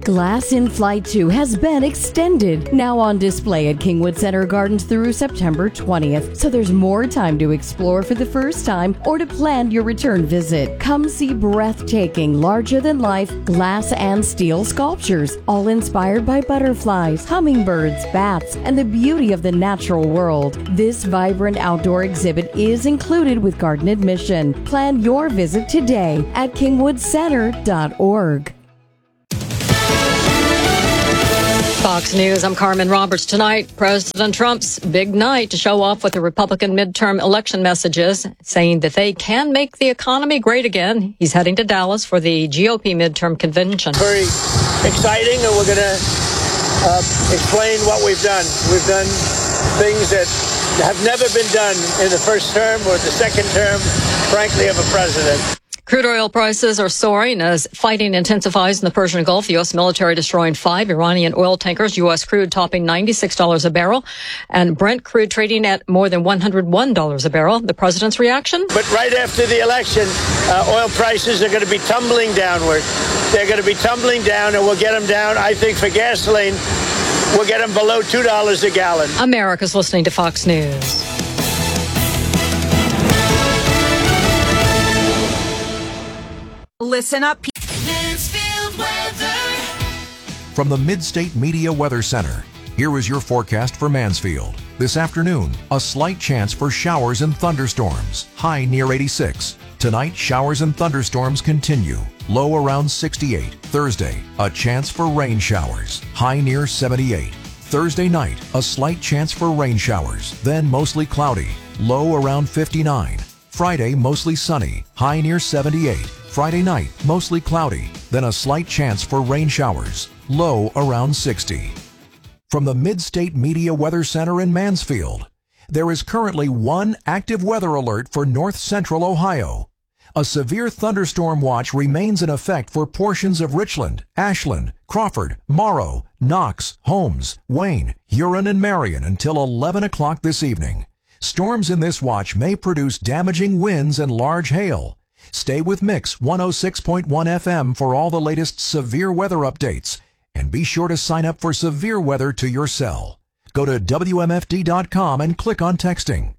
Glass in Flight 2 has been extended. Now on display at Kingwood Center Gardens through September 20th. So there's more time to explore for the first time or to plan your return visit. Come see breathtaking, larger-than-life glass and steel sculptures, all inspired by butterflies, hummingbirds, bats, and the beauty of the natural world. This vibrant outdoor exhibit is included with garden admission. Plan your visit today at kingwoodcenter.org. Fox News, I'm Carmen Roberts. Tonight, President Trump's big night to show off what the Republican midterm election messages, saying that they can make the economy great again. He's heading to Dallas for the GOP midterm convention. Very exciting, and we're going to explain what we've done. We've done things that have never been done in the first term or the second term, frankly, of a president. Crude oil prices are soaring as fighting intensifies in the Persian Gulf. The U.S. military destroying 5 Iranian oil tankers. U.S. crude topping $96 a barrel. And Brent crude trading at more than $101 a barrel. The president's reaction? But right after the election, oil prices are going to be tumbling downward. They're going to be tumbling down, and we'll get them down, I think, for gasoline. We'll get them below $2 a gallon. America's listening to Fox News. Listen up. Mansfield weather. From the Mid-State Media Weather Center, here is your forecast for Mansfield. This afternoon, a slight chance for showers and thunderstorms, high near 86. Tonight, showers and thunderstorms continue, low around 68. Thursday, a chance for rain showers, high near 78. Thursday night, a slight chance for rain showers, then mostly cloudy, low around 59. Friday, mostly sunny, high near 78. Friday night, mostly cloudy, then a slight chance for rain showers, low around 60. From the Mid-State Media Weather Center in Mansfield, there is currently one active weather alert for north central Ohio. A severe thunderstorm watch remains in effect for portions of Richland, Ashland, Crawford, Morrow, Knox, Holmes, Wayne, Huron, and Marion until 11 o'clock this evening. Storms in this watch may produce damaging winds and large hail. Stay with Mix 106.1 FM for all the latest severe weather updates, and be sure to sign up for severe weather to your cell. Go to WMFD.com and click on texting.